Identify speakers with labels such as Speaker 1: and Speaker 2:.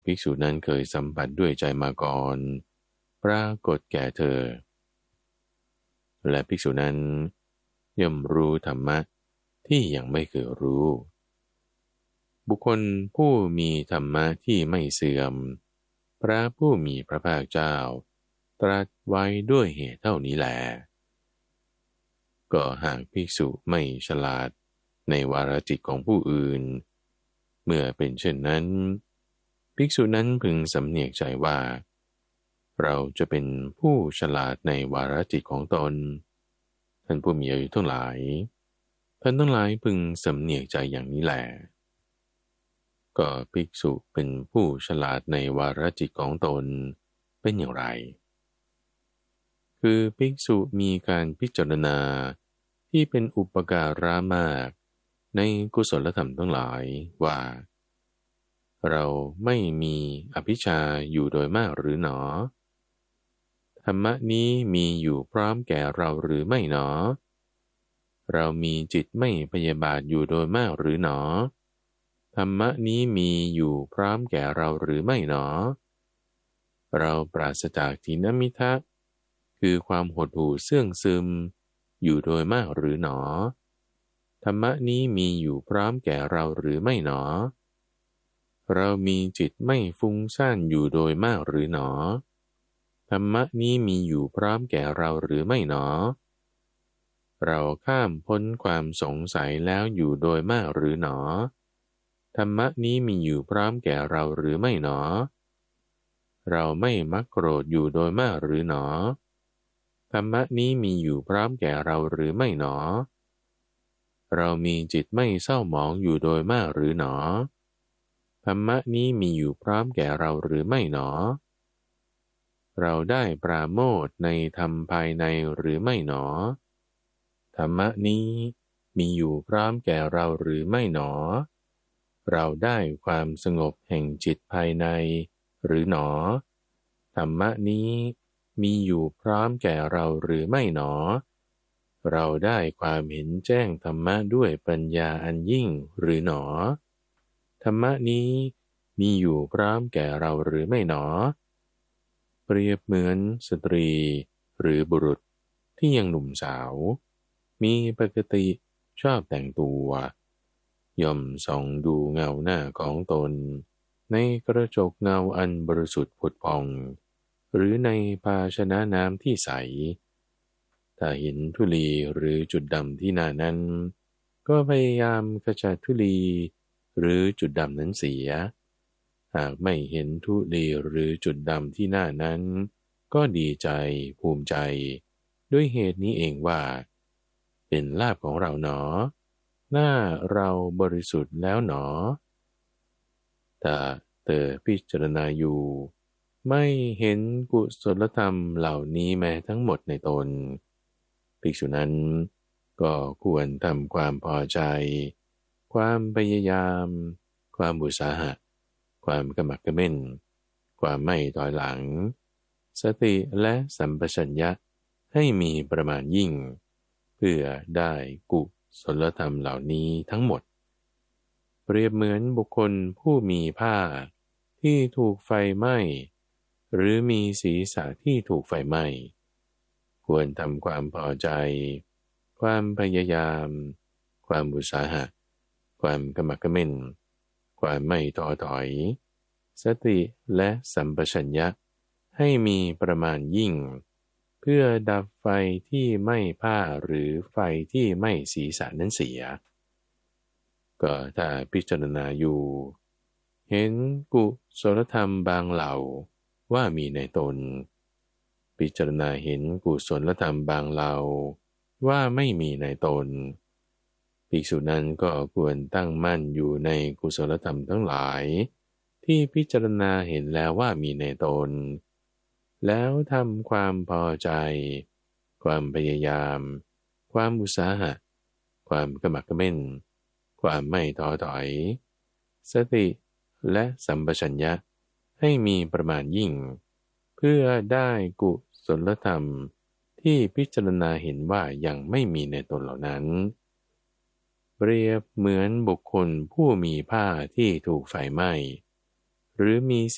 Speaker 1: ภิกษุนั้นเคยสัมผัสด้วยใจมาก่อนปรากฏแก่เธอและภิกษุนั้นย่อมรู้ธรรมะที่ยังไม่เคยรู้บุคคลผู้มีธรรมะที่ไม่เสื่อมพระผู้มีพระภาคเจ้าตรัสไว้ด้วยเหตุเท่านี้แลก็หากภิกษุไม่ฉลาดในวาระจิตของผู้อื่นเมื่อเป็นเช่นนั้นภิกษุนั้นพึงสำเนียกใจว่าเราจะเป็นผู้ฉลาดในวาระจิตของตนท่านผู้มีอายุทั้งหลายท่านทั้งหลายพึงสำเนียกใจอย่างนี้แหละก็ภิกษุเป็นผู้ฉลาดในวาระจิตของตนเป็นอย่างไรคือภิกษุมีการพิจารณาที่เป็นอุปการะมากในกุศลธรรมทั้งหลายว่าเราไม่มีอภิชฌาอยู่โดยมากหรือหนอธรรมะนี้มีอยู่พร้อมแก่เราหรือไม่หนอเรามีจิตไม่พยาบาทอยู่โดยมากหรือหนอธรรมะนี้มีอยู่พร้อมแก่เราหรือไม่หนอเราปราศจากถีนมิทะคือความหดหู่เสื่องซึมอยู่โดยมากหรือหนอธรรมะนี้มีอยู่พร้อมแก่เราหรือไม่หนอเรามีจิตไม่ฟุ้งซ่านอยู่โดยมากหรือหนอธรรมะนี้มีอยู่พร้อมแก่เราหรือไม่หนอเราข้ามพ้นความสงสัยแล้วอยู่โดยมากหรือหนอธรรมะนี้มีอยู่พร้อมแก่เราหรือไม่หนอเราไม่มักโกรธอยู่โดยมากหรือหนอธรรมะนี้มีอยู่พร้อมแก่เราหรือไม่หนอเรามีจิตไม่เศร้าหมองอยู่โดยมากหรือหนอธรรมะนี้มีอยู่พร้อมแก่เราหรือไม่หนอเราได้ปราโมทย์ในธรรมภายในหรือไม่หนอธรรมะนี้มีอยู่พร้อมแก่เราหรือไม่หนอเราได้ความสงบแห่งจิตภายในหรือหนอธรรมะนี้มีอยู่พร้อมแก่เราหรือไม่หนอเราได้ความเห็นแจ้งธรรมะด้วยปัญญาอันยิ่งหรือหนอธรรมะนี้มีอยู่พร้อมแก่เราหรือไม่หนอเปรียบเหมือนสตรีหรือบุรุษที่ยังหนุ่มสาวมีปกติชอบแต่งตัวย่อมส่องดูเงาหน้าของตนในกระจกเงาอันบริสุทธิ์ผุดผ่องหรือในภาชนะน้ำที่ใสถ้าเห็นธุลีหรือจุดดำที่หน้านั้นก็พยายามขจัดธุลีหรือจุดดำนั้นเสียหากไม่เห็นธุลีหรือจุดดำที่หน้านั้นก็ดีใจภูมิใจด้วยเหตุนี้เองว่าเป็นลาภของเราหนอหน้าเราบริสุทธิ์แล้วหนอถ้าเธอพิจารณาอยู่ไม่เห็นกุศลธรรมเหล่านี้แม้ทั้งหมดในตนภิกษุนั้นก็ควรทำความพอใจความพยายามความอุตสาหะความกระหมักกระเม่นความไม่ถอยหลังสติและสัมปชัญญะให้มีประมาณยิ่งเพื่อได้กุศลธรรมเหล่านี้ทั้งหมดเปรียบเหมือนบุคคลผู้มีผ้าที่ถูกไฟไหม้หรือมีศีรษะที่ถูกไฟไหม้ควรทำความพอใจความพยายามความอุตสาหะความกระหมักกระเม่นความไม่ท้อถอยสติและสัมปชัญญะให้มีประมาณยิ่งเพื่อดับไฟที่ไหม้ผ้าหรือไฟที่ไหม้ศีรษะนั้นเสียก็ถ้าพิจารณาอยู่เห็นกุศลธรรมบางเหล่าว่ามีในตนพิจารณาเห็นกุศลธรรมบางเหล่าว่าไม่มีในตนภิกษุนั้นก็ควรตั้งมั่นอยู่ในกุศลธรรมทั้งหลายที่พิจารณาเห็นแล้วว่ามีในตนแล้วทำความพอใจความพยายามความอุตสาหะความกระหมักกระเม่นความไม่ท้อถอยสติและสัมปชัญญะให้มีประมาณยิ่งเพื่อได้กุศลธรรมที่พิจารณาเห็นว่ายังไม่มีในตนเหล่านั้นเปรียบเหมือนบุคคลผู้มีผ้าที่ถูกไฟไหม้หรือมี